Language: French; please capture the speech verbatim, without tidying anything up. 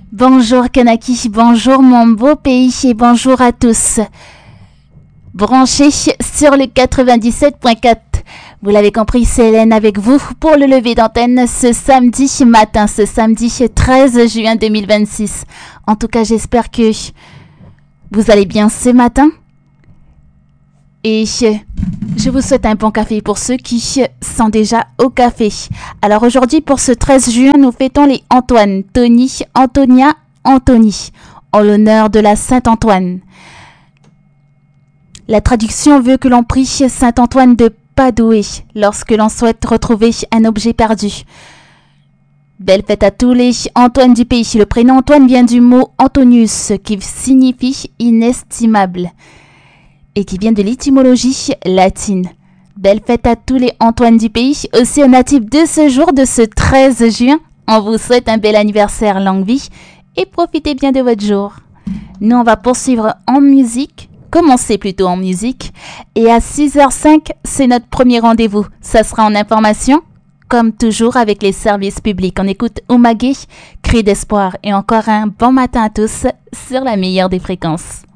Bonjour Kanaki, bonjour mon beau pays et bonjour à tous. Branchés sur le quatre-vingt-dix-sept point quatre. Vous l'avez compris, c'est Hélène avec vous pour le lever d'antenne ce samedi matin, ce samedi treize juin deux mille vingt-six. En tout cas, j'espère que vous allez bien ce matin. Et je vous souhaite un bon café pour ceux qui sont déjà au café. Alors aujourd'hui, pour ce treize juin, nous fêtons les Antoine, Tony, Antonia, Anthony, en l'honneur de la Saint-Antoine. La traduction veut que l'on prie Saint-Antoine de Padoue lorsque l'on souhaite retrouver un objet perdu. Belle fête à tous les Antoine du pays. Le prénom Antoine vient du mot Antonius qui signifie inestimable et qui vient de l'étymologie latine. Belle fête à tous les Antoine du pays, aussi aux natifs de ce jour, de ce treize juin. On vous souhaite un bel anniversaire, longue vie, et profitez bien de votre jour. Nous, on va poursuivre en musique, commencer plutôt en musique, et à six heures cinq, c'est notre premier rendez-vous. Ça sera en information, comme toujours avec les services publics. On écoute Oumagé, Cri d'espoir, et encore un bon matin à tous sur la meilleure des fréquences.